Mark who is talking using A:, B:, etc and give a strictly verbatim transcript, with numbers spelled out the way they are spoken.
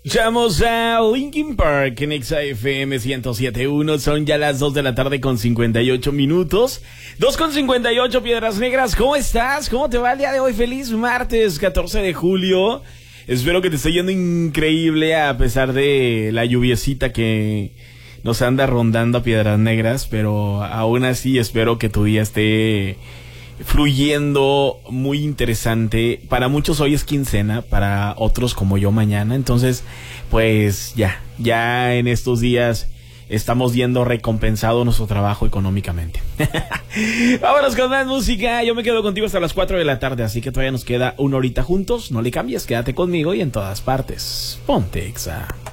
A: Escuchamos a Linkin Park en Exa F M ciento siete punto uno. Son ya las dos de la tarde con cincuenta y ocho minutos. dos con cincuenta y ocho, Piedras Negras. ¿Cómo estás? ¿Cómo te va el día de hoy? Feliz martes, catorce de julio. Espero que te esté yendo increíble a pesar de la lluviecita que nos anda rondando a Piedras Negras. Pero aún así espero que tu día esté fluyendo muy interesante. Para muchos hoy es quincena, para otros como yo mañana. Entonces, pues ya, ya en estos días estamos viendo recompensado nuestro trabajo económicamente. Vámonos con más música. Yo me quedo contigo hasta las cuatro de la tarde, así que todavía nos queda una horita juntos. No le cambies, quédate conmigo y en todas partes. Ponte Exa.